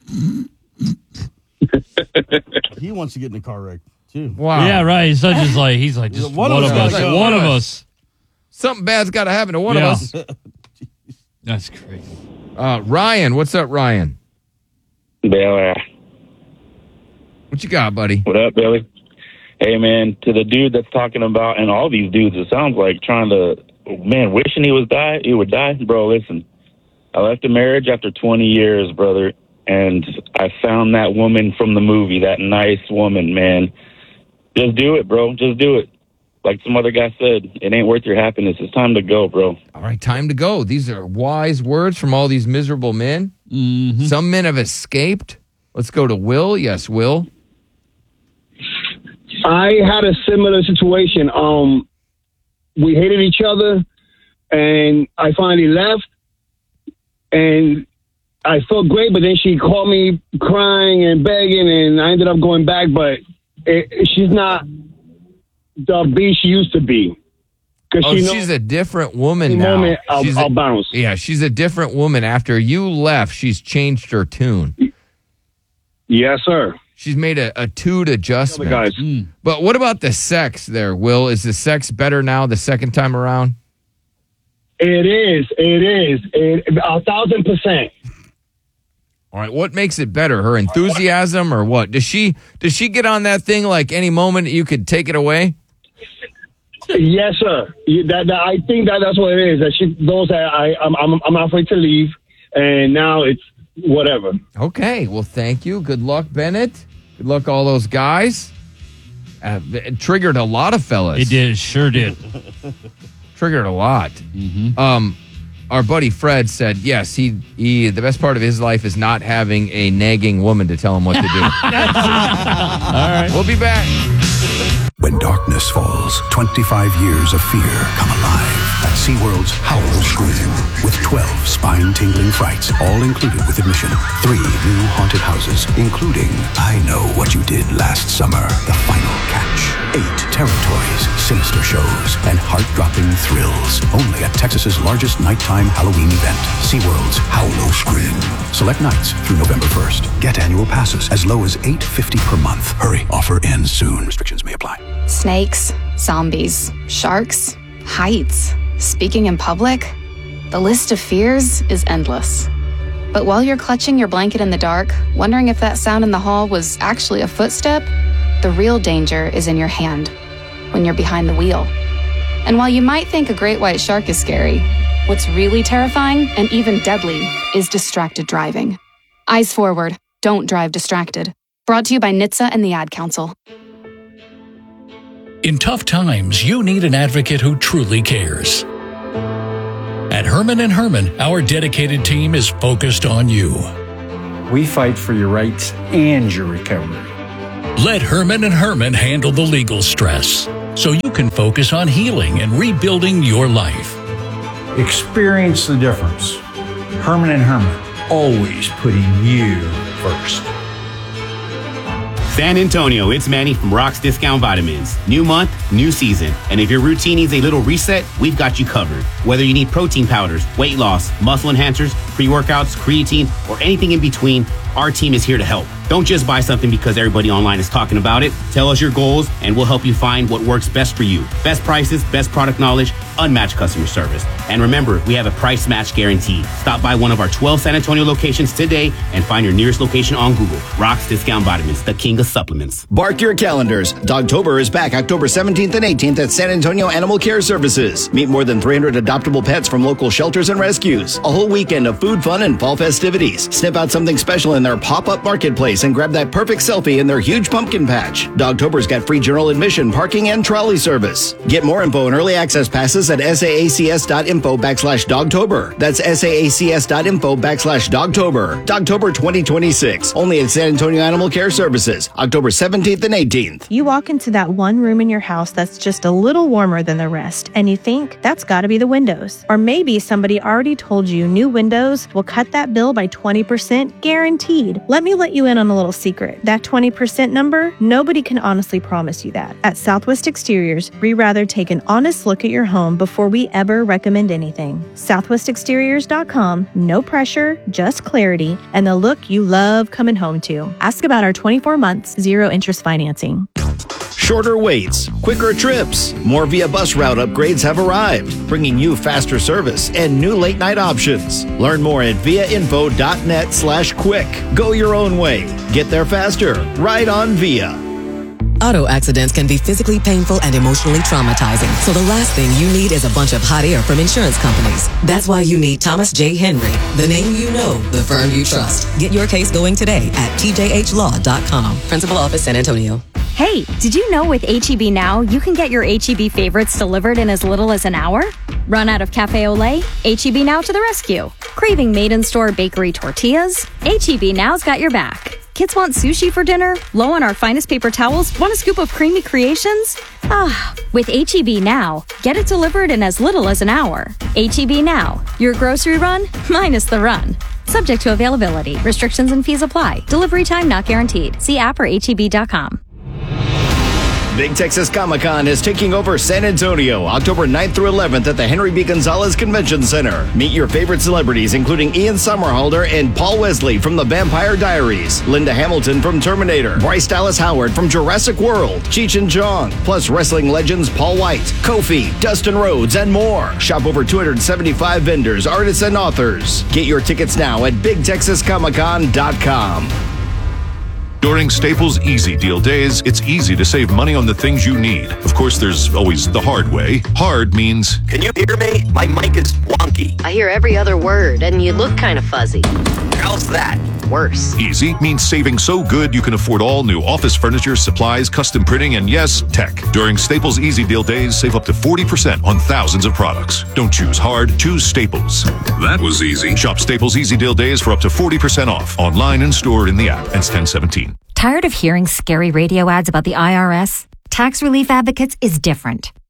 He wants to get in a car wreck too. Wow. Yeah, right. He's not just like he's like just one, one of us. Like, One, one of us. Something bad's got to happen to one yeah. of us. That's crazy. Uh, Ryan, what's up, Ryan? Billy. What you got, buddy? What up, Billy? Hey, man, to the dude that's talking about, and all these dudes, it sounds like trying to, man, wishing he was die, he would die. Bro, listen, I left a marriage after twenty years, brother, and I found that woman from the movie, that nice woman, man. Just do it, bro. Just do it. Like some other guy said, it ain't worth your happiness. It's time to go, bro. All right, time to go. These are wise words from all these miserable men. Mm-hmm. Some men have escaped. Let's go to Will. Yes, Will. I had a similar situation. Um, we hated each other, and I finally left, and I felt great, but then she called me crying and begging, and I ended up going back, but it, she's not the B she used to be. Oh, she she's a different woman now. now. I'll, she's I'll a, bounce. Yeah, she's a different woman. After you left, she's changed her tune. Yes, sir. She's made a, a toot adjustment. Guys. Mm. But what about the sex there, Will? Is the sex better now the second time around? It is. It is. It, a thousand percent. All right. What makes it better? Her enthusiasm or what? Does she does she get on that thing like any moment you could take it away? Yes, sir. That, that I think that that's what it is. That she knows that I I'm I'm, I'm not afraid to leave, and now it's whatever. Okay. Well, thank you. Good luck, Bennett. Good luck, all those guys. Uh, it triggered a lot of fellas. It did. Sure did. Triggered a lot. Mm-hmm. Um, our buddy Fred said, yes, he, he the best part of his life is not having a nagging woman to tell him what to do. All right. We'll be back. When darkness falls, twenty-five years of fear come alive. SeaWorld's Howler Scream, with twelve spine-tingling frights, all included with admission. Three new haunted houses, including I Know What You Did Last Summer, The Final Catch. Eight territories, sinister shows, and heart-dropping thrills. Only at Texas's largest nighttime Halloween event, SeaWorld's Howler Scream. Select nights through November first. Get annual passes as low as eight dollars and fifty cents per month. Hurry, offer ends soon. Restrictions may apply. Snakes, zombies, sharks, heights. Speaking in public, the list of fears is endless. But while you're clutching your blanket in the dark, wondering if that sound in the hall was actually a footstep, the real danger is in your hand, when you're behind the wheel. And while you might think a great white shark is scary, what's really terrifying and even deadly is distracted driving. Eyes forward, don't drive distracted. Brought to you by N H T S A and the Ad Council. In tough times, you need an advocate who truly cares. At Herman and Herman, our dedicated team is focused on you. We fight for your rights and your recovery. Let Herman and Herman handle the legal stress so you can focus on healing and rebuilding your life. Experience the difference. Herman and Herman, always putting you first. San Antonio, it's Manny from Rock's Discount Vitamins. New month, new season. And if your routine needs a little reset, we've got you covered. Whether you need protein powders, weight loss, muscle enhancers, pre-workouts, creatine, or anything in between, our team is here to help. Don't just buy something because everybody online is talking about it. Tell us your goals and we'll help you find what works best for you. Best prices, best product knowledge, unmatched customer service. And remember, we have a price match guarantee. Stop by one of our twelve San Antonio locations today and find your nearest location on Google. Rock's Discount Vitamins, the king of supplements. Bark your calendars. Dogtober is back October seventeenth and eighteenth at San Antonio Animal Care Services. Meet more than three hundred adoptable pets from local shelters and rescues. A whole weekend of food, fun, and fall festivities. Snip out something special in their pop-up marketplace and grab that perfect selfie in their huge pumpkin patch. Dogtober's got free general admission, parking, and trolley service. Get more info and early access passes at saacs.info backslash Dogtober. That's saacs.info backslash Dogtober. Dogtober twenty twenty-six. Only at San Antonio Animal Care Services. October seventeenth and eighteenth. You walk into that one room in your house that's just a little warmer than the rest, and you think that's got to be the windows. Or maybe somebody already told you new windows will cut that bill by twenty percent guaranteed. Let me let you in on a little secret. That twenty percent number, nobody can honestly promise you that. At Southwest Exteriors, we rather take an honest look at your home before we ever recommend anything. southwest exteriors dot com, no pressure, just clarity, and the look you love coming home to. Ask about our twenty-four months, zero interest financing. Shorter waits, quicker trips, more Via Bus route upgrades have arrived, bringing you faster service and new late night options. Learn more at viainfo.net slash quick. Go your own way. Get there faster. Ride on Via. Auto accidents can be physically painful and emotionally traumatizing, so the last thing you need is a bunch of hot air from insurance companies. That's why you need Thomas J. Henry, the name you know, the firm you trust. Get your case going today at t j h law dot com. Principal Office, San Antonio. Hey, did you know with H E B Now, you can get your H E B favorites delivered in as little as an hour? Run out of Cafe Olay? H E B Now to the rescue. Craving made-in-store bakery tortillas? H E B Now's got your back. Kids want sushi for dinner? Low on our finest paper towels? Want a scoop of creamy creations? Ah, with H E B Now, get it delivered in as little as an hour. H E B Now, your grocery run minus the run. Subject to availability. Restrictions and fees apply. Delivery time not guaranteed. See app or H E B dot com. Big Texas Comic-Con is taking over San Antonio October ninth through eleventh at the Henry B. Gonzalez Convention Center. Meet your favorite celebrities, including Ian Somerhalder and Paul Wesley from The Vampire Diaries, Linda Hamilton from Terminator, Bryce Dallas Howard from Jurassic World, Cheech and Chong, plus wrestling legends Paul White, Kofi, Dustin Rhodes, and more. Shop over two hundred seventy-five vendors, artists, and authors. Get your tickets now at big texas comic con dot com. During Staples Easy Deal Days, it's easy to save money on the things you need. Of course, there's always the hard way. Hard means... Can you hear me? My mic is wonky. I hear every other word, and you look kind of fuzzy. How's that? Worse. Easy means saving so good you can afford all new office furniture, supplies, custom printing, and yes, tech. During Staples Easy Deal Days, save up to forty percent on thousands of products. Don't choose hard, choose Staples. That was easy. Shop Staples Easy Deal Days for up to forty percent off. Online and stored in the app. Ends ten seventeen. Tired of hearing scary radio ads about the I R S? Tax Relief Advocates is different.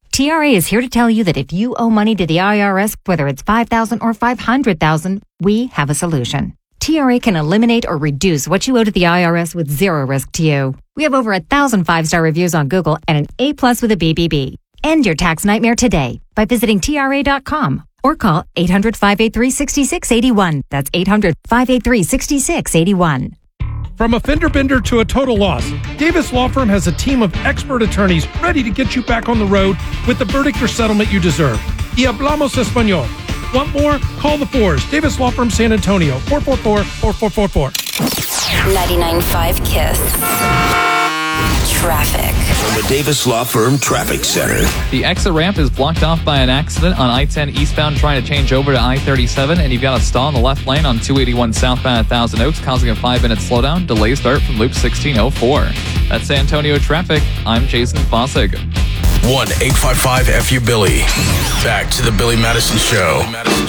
T R A is here to tell you that if you owe money to the I R S, whether it's five thousand dollars or five hundred thousand dollars, we have a solution. T R A can eliminate or reduce what you owe to the I R S with zero risk to you. We have over a thousand five-star reviews on Google and an A plus with a B B B. End your tax nightmare today by visiting T R A dot com or call eight hundred, five eight three, six six eight one. That's eight hundred, five eight three, six six eight one. From a fender bender to a total loss, Davis Law Firm has a team of expert attorneys ready to get you back on the road with the verdict or settlement you deserve. Y hablamos español. Want more? Call the fours. Davis Law Firm San Antonio, four four four, four four four four. ninety-nine point five KISS. Traffic. From the Davis Law Firm Traffic Center. The exit ramp is blocked off by an accident on I ten eastbound trying to change over to I thirty-seven, and you've got a stall in the left lane on two eighty-one southbound at Thousand Oaks, causing a five-minute slowdown. Delay start from loop sixteen oh four. That's San Antonio traffic. I'm Jason Fossig. one eight five five F U Billy. Back to the Billy Madison Show.